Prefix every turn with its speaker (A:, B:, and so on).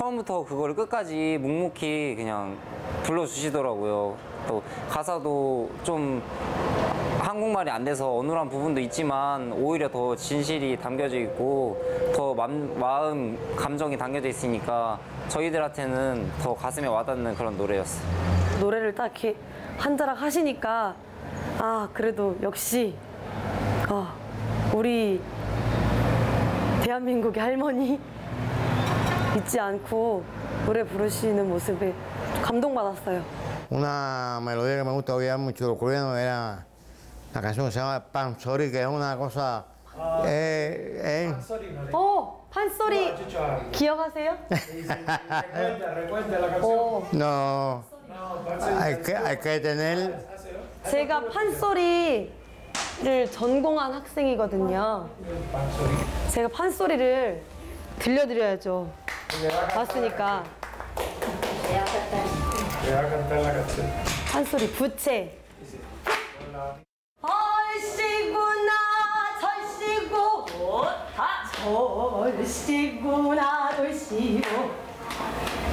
A: 처음부터 그거를 끝까지 묵묵히 그냥 불러주시더라고요. 또 가사도 좀 한국말이 안 돼서 어눌한 부분도 있지만 오히려 더 진실이 담겨져 있고 더 마음, 감정이 담겨져 있으니까 저희들한테는 더 가슴에 와닿는 그런 노래였어요.
B: 노래를 딱 이렇게 한 자락 하시니까 아 그래도 역시 우리 대한민국의 할머니 잊지 않고 노래 부르시는 모습에 감동받았어요.
C: Una melodía que me gusta oír mucho de los coreanos era la canción que se llama Pan Sorry, que es una cosa.
B: 판소리 기억하세요?
D: Recuerda la canción.
C: No,
D: No,
C: hay que tener.
B: 제가 판소리를 전공한 학생이거든요. 제가 판소리를 들려드려야죠. 왔으니까
D: Te va a cantar la canción.
B: 판소리 부채. 얼씨구나 절씨구 절씨구나 돌씨구